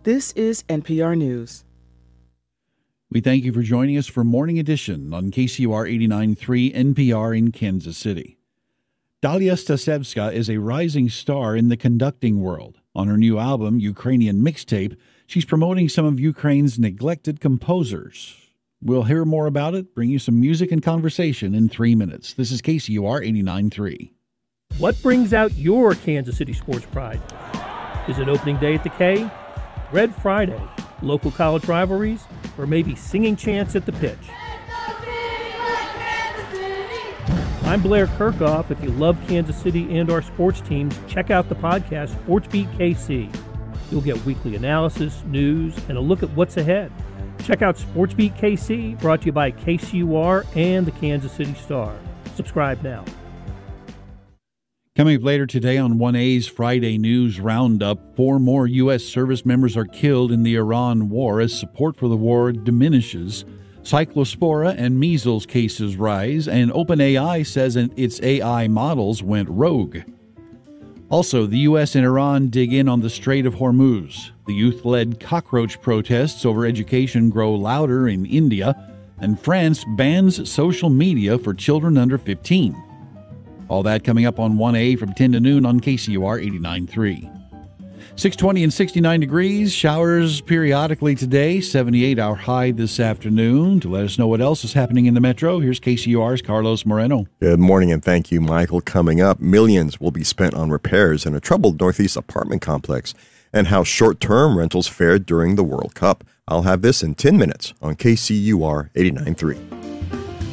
This is NPR News. We thank you for joining us for Morning Edition on KCUR 89.3 NPR in Kansas City. Dalia Stasevska is a rising star in the conducting world. On her new album, Ukrainian Mixtape, she's promoting some of Ukraine's neglected composers. We'll hear more about it, bring you some music and conversation in 3 minutes. This is KCUR 89.3. What brings out your Kansas City sports pride? Is it opening day at the K? Red Friday? Local college rivalries? Or maybe singing chants at the pitch? I'm Blair Kirchhoff. If you love Kansas City and our sports teams, check out the podcast Sports Beat KC. You'll get weekly analysis, news, and a look at what's ahead. Check out Sports Beat KC, brought to you by KCUR and the Kansas City Star. Subscribe now. Coming up later today on 1A's Friday News Roundup, 4 more U.S. service members are killed in the Iran war as support for the war diminishes. Cyclospora and measles cases rise, and OpenAI says its AI models went rogue. Also, the U.S. and Iran dig in on the Strait of Hormuz. The youth-led cockroach protests over education grow louder in India, and France bans social media for children under 15. All that coming up on 1A from 10 to noon on KCUR 89.3. 620 and 69 degrees, showers periodically today, 78-hour high this afternoon. To let us know what else is happening in the metro, here's KCUR's Carlos Moreno. Good morning, and thank you, Michael. Coming up, millions will be spent on repairs in a troubled Northeast apartment complex, and how short-term rentals fared during the World Cup. I'll have this in 10 minutes on KCUR 89.3.